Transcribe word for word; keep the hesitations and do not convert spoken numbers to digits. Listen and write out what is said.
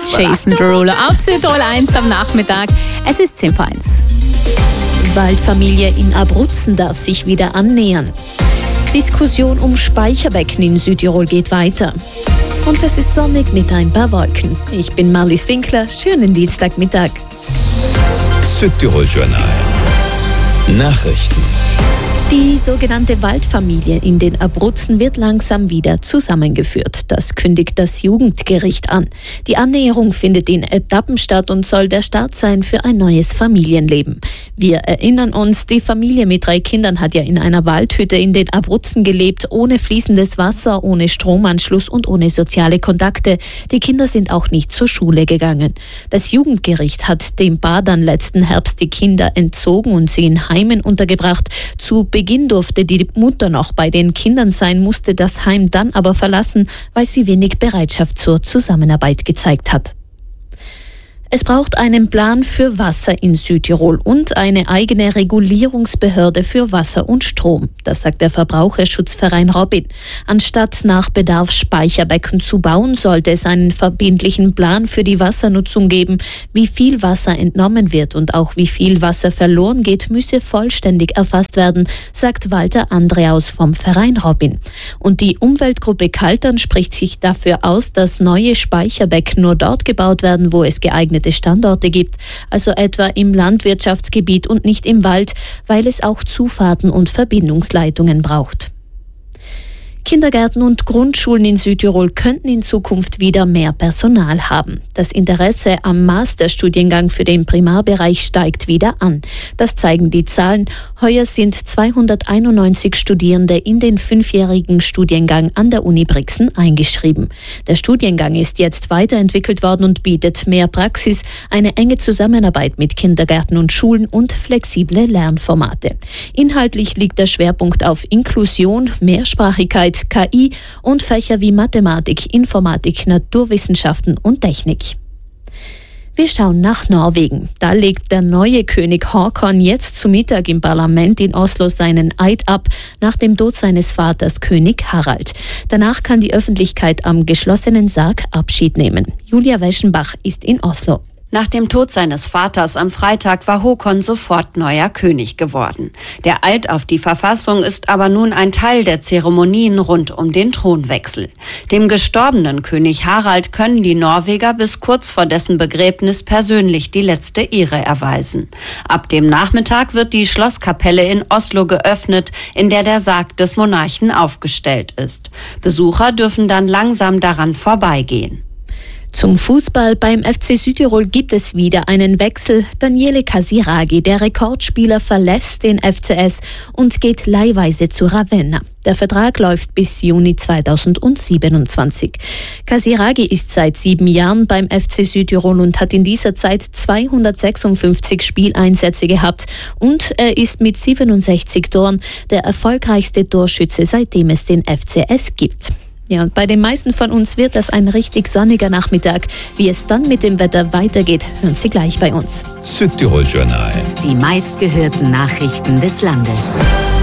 Jason Derulo auf Südtirol eins am Nachmittag. Es ist zehn vor eins. Waldfamilie in Abruzzen darf sich wieder annähern. Diskussion um Speicherbecken in Südtirol geht weiter. Und es ist sonnig mit ein paar Wolken. Ich bin Marlies Winkler. Schönen Dienstagmittag. Südtirol Journal. Nachrichten. Die sogenannte Waldfamilie in den Abruzzen wird langsam wieder zusammengeführt. Das kündigt das Jugendgericht an. Die Annäherung findet in Etappen statt und soll der Start sein für ein neues Familienleben. Wir erinnern uns, die Familie mit drei Kindern hat ja in einer Waldhütte in den Abruzzen gelebt, ohne fließendes Wasser, ohne Stromanschluss und ohne soziale Kontakte. Die Kinder sind auch nicht zur Schule gegangen. Das Jugendgericht hat dem Paar dann letzten Herbst die Kinder entzogen und sie in Heimen untergebracht. Zu Beginn durfte die Mutter noch bei den Kindern sein, musste das Heim dann aber verlassen, weil sie wenig Bereitschaft zur Zusammenarbeit gezeigt hat. Es braucht einen Plan für Wasser in Südtirol und eine eigene Regulierungsbehörde für Wasser und Strom. Das sagt der Verbraucherschutzverein Robin. Anstatt nach Bedarf Speicherbecken zu bauen, sollte es einen verbindlichen Plan für die Wassernutzung geben. Wie viel Wasser entnommen wird und auch wie viel Wasser verloren geht, müsse vollständig erfasst werden, sagt Walter Andreaus vom Verein Robin. Und die Umweltgruppe Kaltern spricht sich dafür aus, dass neue Speicherbecken nur dort gebaut werden, wo es geeignet Standorte gibt, also etwa im Landwirtschaftsgebiet und nicht im Wald, weil es auch Zufahrten und Verbindungsleitungen braucht. Kindergärten und Grundschulen in Südtirol könnten in Zukunft wieder mehr Personal haben. Das Interesse am Masterstudiengang für den Primarbereich steigt wieder an. Das zeigen die Zahlen. Heuer sind zweihunderteinundneunzig Studierende in den fünfjährigen Studiengang an der Uni Brixen eingeschrieben. Der Studiengang ist jetzt weiterentwickelt worden und bietet mehr Praxis, eine enge Zusammenarbeit mit Kindergärten und Schulen und flexible Lernformate. Inhaltlich liegt der Schwerpunkt auf Inklusion, Mehrsprachigkeit, K I und Fächer wie Mathematik, Informatik, Naturwissenschaften und Technik. Wir schauen nach Norwegen. Da legt der neue König Håkon jetzt zu Mittag im Parlament in Oslo seinen Eid ab, nach dem Tod seines Vaters König Harald. Danach kann die Öffentlichkeit am geschlossenen Sarg Abschied nehmen. Julia Weschenbach ist in Oslo. Nach dem Tod seines Vaters am Freitag war Håkon sofort neuer König geworden. Der Eid auf die Verfassung ist aber nun ein Teil der Zeremonien rund um den Thronwechsel. Dem gestorbenen König Harald können die Norweger bis kurz vor dessen Begräbnis persönlich die letzte Ehre erweisen. Ab dem Nachmittag wird die Schlosskapelle in Oslo geöffnet, in der der Sarg des Monarchen aufgestellt ist. Besucher dürfen dann langsam daran vorbeigehen. Zum Fußball beim F C Südtirol gibt es wieder einen Wechsel. Daniele Casiraghi, der Rekordspieler, verlässt den F C S und geht leihweise zu Ravenna. Der Vertrag läuft bis Juni zweitausendsiebenundzwanzig. Casiraghi ist seit sieben Jahren beim F C Südtirol und hat in dieser Zeit zweihundertsechsundfünfzig Spieleinsätze gehabt und er ist mit siebenundsechzig Toren der erfolgreichste Torschütze, seitdem es den F C S gibt. Ja, und bei den meisten von uns wird das ein richtig sonniger Nachmittag. Wie es dann mit dem Wetter weitergeht, hören Sie gleich bei uns. Südtirol Journal. Die meistgehörten Nachrichten des Landes.